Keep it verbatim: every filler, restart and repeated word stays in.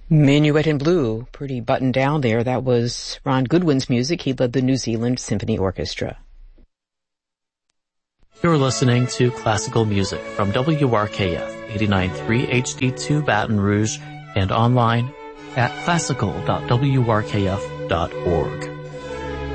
Minuet in Blue, pretty buttoned down there. That was Ron Goodwin's music. He led the New Zealand Symphony Orchestra. You're listening to classical music from W R K F eighty-nine point three H D two Baton Rouge and online at classical dot w r k f dot org.